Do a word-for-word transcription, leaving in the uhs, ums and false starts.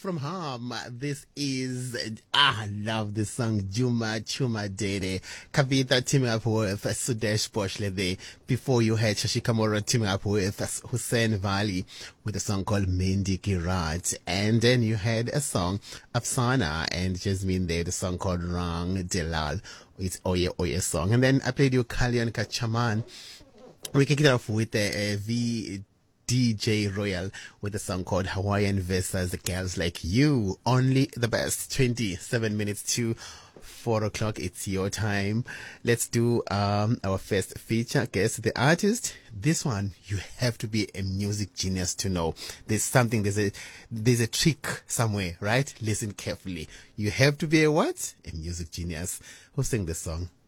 from Harm. This is, ah, I love this song, Juma Chuma Dede. Kavita teaming up with Sudesh Boshle there. Before you had Shashi Kamora teaming up with Hussein Vali with a song called Mendi Kirat. And then you had a song, Afsana and Jasmine there, the song called Rang Delal. It's Oye Oye song. And then I played you Kalyan Kachaman. We kicked it off with a, a V D J Royal with a song called Hawaiian versus Girls Like You. Only the best. twenty-seven minutes to four o'clock. It's your time. Let's do um our first feature. Guess the artist. This one you have to be a music genius to know. There's something. There's a there's a trick somewhere, right? Listen carefully. You have to be a what? A music genius. Who sang this song?